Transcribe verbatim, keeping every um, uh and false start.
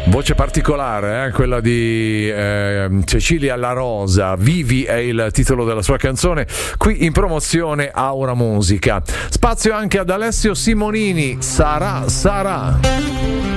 Voce particolare, eh? Quella di eh, Cecilia La Rosa. Vivi è il titolo della sua canzone, qui in promozione Aura Musica. Spazio anche ad Alessio Simonini, Sarà Sarà.